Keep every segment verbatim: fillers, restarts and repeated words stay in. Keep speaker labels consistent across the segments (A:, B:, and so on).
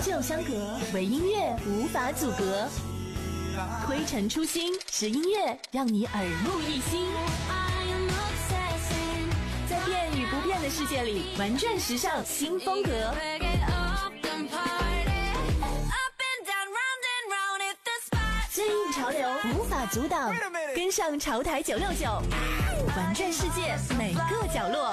A: 旧相隔，唯音乐无法阻隔。推陈出新，是音乐让你耳目一新。在变与不变的世界里，玩转时尚新风格。顺应潮流，无法阻挡，跟上潮台九六九，玩转世界每个角落。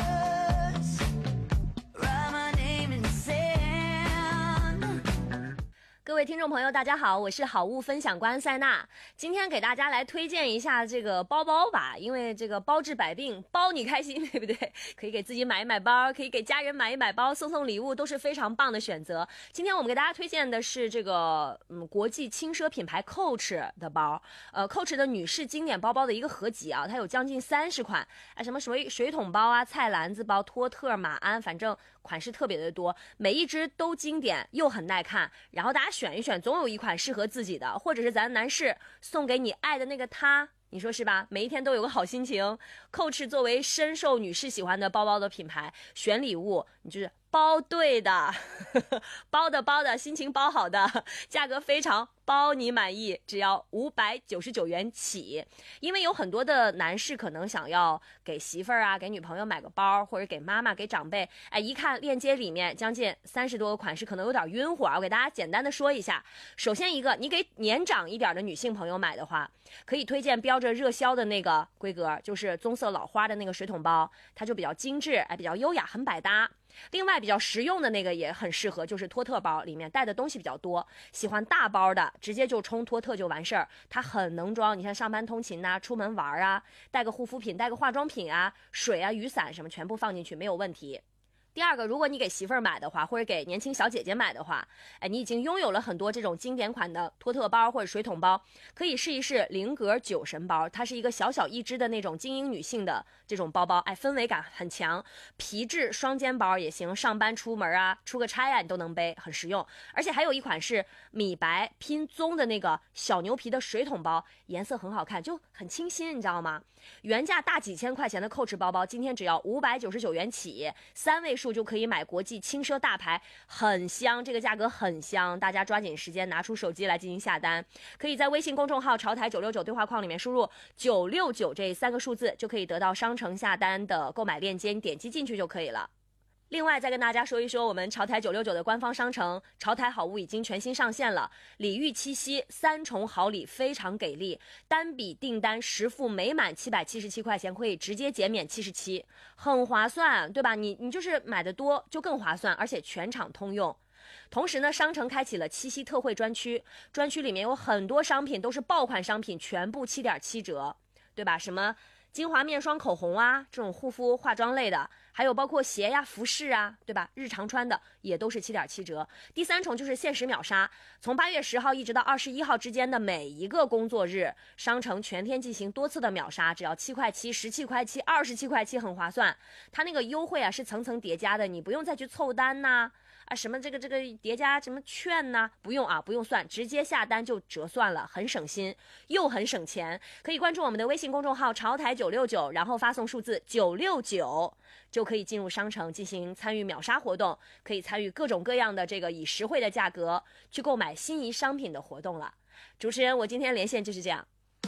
B: 各位听众朋友大家好，我是好物分享官塞娜，今天给大家来推荐一下这个包包吧，因为这个包治百病，包你开心，对不对？可以给自己买一买包，可以给家人买一买包，送送礼物都是非常棒的选择。今天我们给大家推荐的是这个嗯国际轻奢品牌 Coach 的包，呃 Coach 的女士经典包包的一个合集啊，它有将近三十款，啊什么水水桶包啊、菜篮子包、托特、马鞍，反正款式特别的多，每一只都经典又很耐看，然后大家选一选，总有一款适合自己的，或者是咱男士送给你爱的那个他，你说是吧？每一天都有个好心情。Coach 作为深受女士喜欢的包包的品牌，选礼物你就是包对的，包的包的，心情包好的，价格非常包你满意，只要五百九十九元起。因为有很多的男士可能想要给媳妇儿啊、给女朋友买个包，或者给妈妈、给长辈，哎，一看链接里面将近三十多个款式，可能有点晕火。我给大家简单的说一下。首先一个，你给年长一点的女性朋友买的话，可以推荐标着热销的那个规格，就是棕色老花的那个水桶包，它就比较精致，哎，比较优雅，很百搭。另外比较实用的那个也很适合，就是托特包，里面带的东西比较多，喜欢大包的直接就冲托特就完事儿，它很能装。你看上班通勤呐、啊，出门玩啊，带个护肤品，带个化妆品啊，水啊、雨伞什么全部放进去没有问题。第二个，如果你给媳妇儿买的话，或者给年轻小姐姐买的话，哎，你已经拥有了很多这种经典款的托特包或者水桶包，可以试一试菱格酒神包，它是一个小小一只的那种精英女性的这种包包，哎，氛围感很强，皮质双肩包也行，上班出门啊，出个差啊，你都能背，很实用。而且还有一款是米白拼棕的那个小牛皮的水桶包，颜色很好看，就很清新，你知道吗？原价大几千块钱的 Coach 包包，今天只要五百九十九元起，三位数就可以买国际轻奢大牌，很香，这个价格很香，大家抓紧时间拿出手机来进行下单。可以在微信公众号潮台九六九对话框里面输入九六九这三个数字，就可以得到商城下单的购买链接，你点击进去就可以了。另外再跟大家说一说，我们潮台九六九的官方商城潮台好物已经全新上线了，礼遇七夕三重好礼非常给力，单笔订单实付每满七百七十七块钱可以直接减免七十七，很划算，对吧？你你就是买的多就更划算，而且全场通用。同时呢，商城开启了七夕特惠专区，专区里面有很多商品都是爆款商品，全部 七点七折，对吧？什么精华面霜、口红啊，这种护肤化妆类的，还有包括鞋呀、服饰啊，对吧？日常穿的也都是 七点七折。第三重就是限时秒杀，从八月十号一直到二十一号之间的每一个工作日，商城全天进行多次的秒杀，只要七块七、十七块七、二十七块七，很划算。它那个优惠啊是层层叠加的，你不用再去凑单呐、啊，啊什么这个这个叠加什么券呐、啊，不用啊，不用算，直接下单就折算了，很省心又很省钱。可以关注我们的微信公众号潮台九六九，然后发送数字九六九，就可以进入商城进行参与秒杀活动，可以参与各种各样的这个以实惠的价格去购买心仪商品的活动了。主持人，我今天连线就是这样。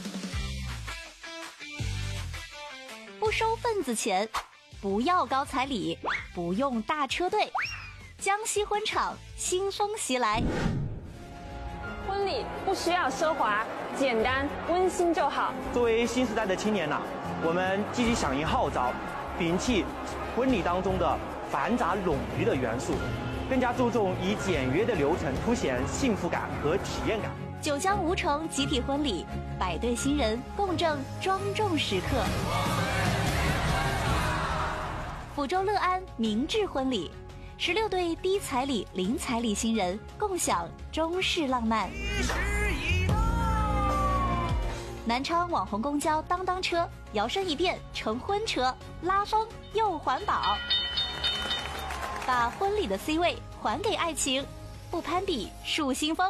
C: 不收份子钱，不要高彩礼，不用大车队，江西婚场新风袭来。
D: 婚礼不需要奢华，简单温馨就好。
E: 作为新时代的青年呐、啊，我们积极响应号召，摒弃婚礼当中的繁杂冗余的元素，更加注重以简约的流程凸显幸福感和体验感。
C: 九江吴城集体婚礼，百对新人共证庄重时刻。抚州乐安明志婚礼，十六对低彩礼、零彩礼新人共享中式浪漫。南昌网红公交当当车摇身一变成婚车，拉风又环保，把婚礼的 C 位还给爱情，不攀比树新风。